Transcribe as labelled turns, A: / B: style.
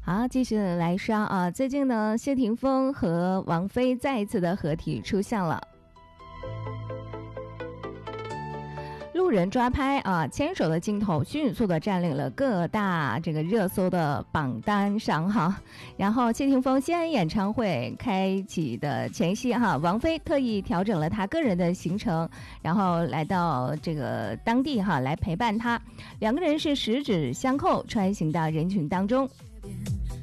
A: 好，继续来刷啊！最近呢，谢霆锋和王菲再一次的合体出现了。路人抓拍啊，牵手的镜头迅速的占领了各大这个热搜的榜单上哈。然后谢霆锋西安演唱会开启的前夕哈，王菲特意调整了她个人的行程，然后来到这个当地哈来陪伴他，两个人是十指相扣穿行到人群当中。